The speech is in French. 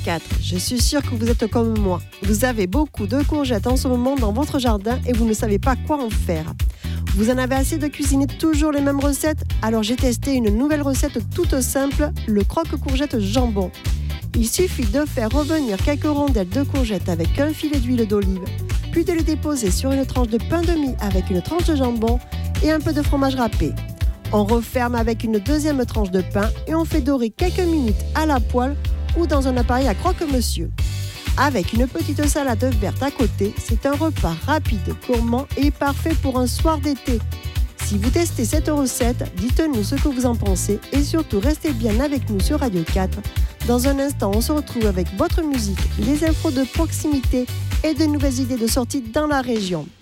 4. Je suis sûre que vous êtes comme moi. Vous avez beaucoup de courgettes en ce moment dans votre jardin et vous ne savez pas quoi en faire. Vous en avez assez de cuisiner toujours les mêmes recettes? Alors j'ai testé une nouvelle recette toute simple, le croque-courgette jambon. Il suffit de faire revenir quelques rondelles de courgettes avec un filet d'huile d'olive, puis de les déposer sur une tranche de pain de mie avec une tranche de jambon et un peu de fromage râpé. On referme avec une deuxième tranche de pain et on fait dorer quelques minutes à la poêle ou dans un appareil à croque-monsieur. Avec une petite salade verte à côté, c'est un repas rapide, gourmand et parfait pour un soir d'été. Si vous testez cette recette, dites-nous ce que vous en pensez et surtout restez bien avec nous sur Radio 4. Dans un instant, on se retrouve avec votre musique, les infos de proximité et de nouvelles idées de sortie dans la région.